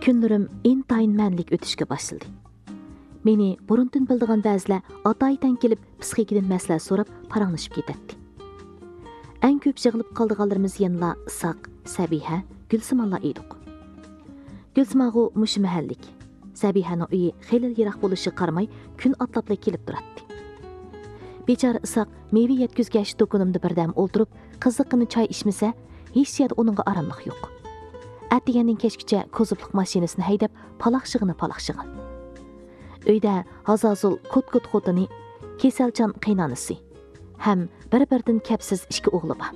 Күнлөрім intayin мәнлік өтішке başladı. Meni burundan bildiğin ba'zilar ataydan kelib psixikadan maslahat so'rab paranglashib ketadi. Eng ko'p yig'ilib qoldiganlarimiz yanla Isoq, Sabiha, Gulsimonlar edik. Gulsimog'u mush mahallik. Sabihaning uyi xeyli yiroq bo'lishi qaramay kun atlabla kelib turadi. Bechora Isoq meva yetkizgach do'konimda birdam o'ltirib, qiziqini choy ichmasa, hech yerda uningga aromlik yo'q. Atdigandan kechgacha kozublik mashinasini haydab palaqshig'ini. Uyda Hazazul kot-kot xotini, Kesalchan qaynonasi ham bir-biridan kapsiz ikki o'g'li bor.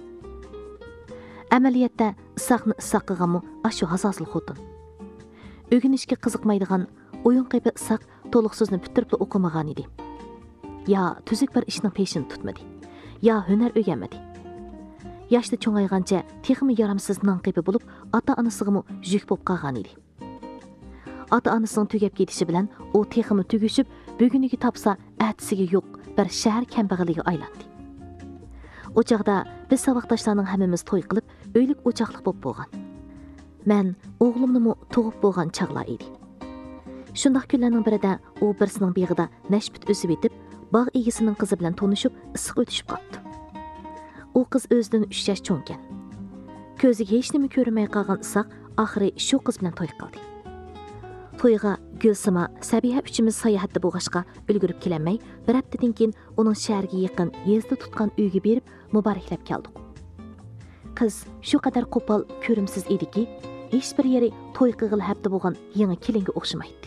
Amaliyotda Isoqni Isoq qilganmi ashu Hazazul xotin. O'rganishga qiziqmaydigan o'yin qipi Isoq to'liq so'zni bitirib o'qimagan edi. Ya tuzuk bir ishning peshini tutmadi, ya hunar o'rganmadi. Yoshda cho'ngaygancha texmi yaramsiz nanqipi bo'lib, ota-onasiga yuk bo'lib qolgan edi. Ota-onasining tugab ketishi bilan u texmi tugishib, buguniga topsa, atisiga yo'q bir shahar kambag'aliga aylandi. O'chaqda biz saboqdoshlarning hammamiz to'y qilib, uylik o'chaqliq bo'lib bo'lgan. Men o'g'limni tug'ib bo'lgan chaqlar edi. Shundoq kunlarning birida u birsining beg'ida nashbit o'sib etib, bog' egisining qizi bilan tanishib, issiq o'tishib qoldi. U qiz o'zidan 3 yosh cho'ngan. Ko'ziga hech nima ko'rmay qolgan Isoq oxiri shu qiz bilan to'y qildi. To'yga Gulsima, Sabiha uchimiz sayohatda bo'lg'ashqa ulgurib kelamay, bir haftadan keyin uning shaharga yaqin yezda tutgan uyga berib muboraklab keldik. Qiz shu qadar qo'pol, ko'rimsiz ediki, hech bir yeri to'y qilg'il hafta bo'lgan yangi kelinga o'xshamaydi.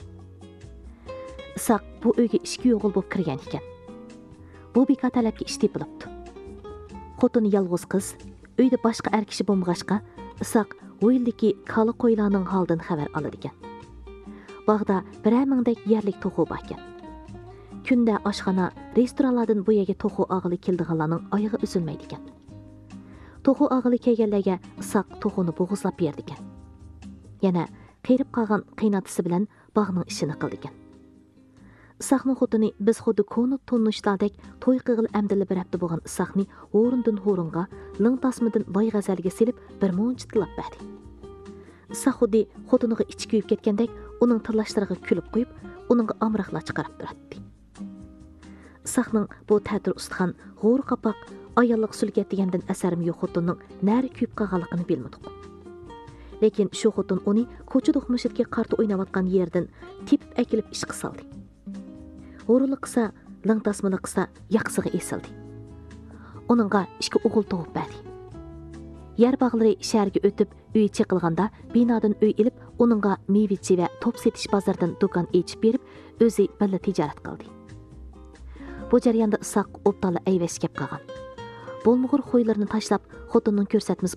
Isoq bu uyga 2 o'g'il bo'lib kirgan ekan. Bu bekor talabga ish tepilibdi. Xotini yolg'iz qiz, uyda boshqa er kishi bo'lmag'achqa, Isoq o'yildagi kala qo'ylarning holidan xabar oladi ekan. Bog'da biror mingdek yerlik to'xu bor ekan. Kunda oshxona, restoranlardan bu yerga to'xu og'ili keldiganlarning oyog'i uzilmaydi ekan. To'xu og'ili kelganlarga Isoq to'xuni bo'g'izlab berdi ekan. Yana qirib qolgan qiynatisi bilan bog'ning ishini qildi ekan. Isoqning xotini biz xuddi ko'nib tonishlardek to'y qilg'il amdili bir hafta bo'lgan Isoqni o'rindan o'ringa, ling tasmidan loy g'azalga silib bir muncha tilab berdi. Isoq xuddi xotiniga ichi kuyib ketgandek uning tillashlariga kulib qo'yib, uningga amroqlar chiqarib turadi. Isoqning bu ta'tir ustixon, g'o'r qapoq, ayollik sulkat degandan asarim yo'q xotinning nari kuyib qolganligini bilmadik. Lekin shu xotin uni ko'chada mushitga qarta o'ynayotgan yerdan tepib akilib ishqa soldi. G'o'rlik qilsa, lang tasmini qilsa, yaqsig'i esildi. Uningga 2 o'g'il tug'ib berdi. Yer bog'lari shaharga o'tib, uy chiqilganda binodan uy ilib, uningga mevichi va top setish bozoridan do'kon ochib berib, o'zi birga tijorat qildi. Bu jarayonda Isoq o'ptali ayvash kelib qolgan. Bo'lmag'ur xo'ylarni tashlab, xotinning ko'rsatmasi